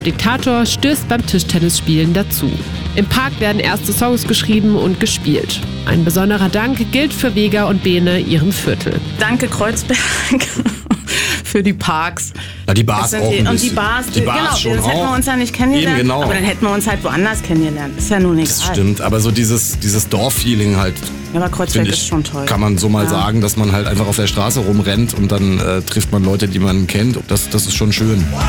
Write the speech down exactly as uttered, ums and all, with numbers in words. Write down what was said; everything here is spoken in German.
Diktator stößt beim Tischtennisspielen dazu. Im Park werden erste Songs geschrieben und gespielt. Ein besonderer Dank gilt für Vega und Bene, ihrem Viertel. Danke Kreuzberg für die Parks. Ja, die Bars auch ein Und die Bars, die Bars genau, schon das auch. hätten wir uns ja nicht kennengelernt. Eben, genau. Aber dann hätten wir uns halt woanders kennengelernt. Ist ja nun egal. Das stimmt, aber so dieses, dieses Dorf-Feeling halt, Ja, aber Kreuzberg finde ist ich, schon toll. kann man so mal Ja. sagen, dass man halt einfach auf der Straße rumrennt und dann äh, trifft man Leute, die man kennt. Das, das ist schon schön.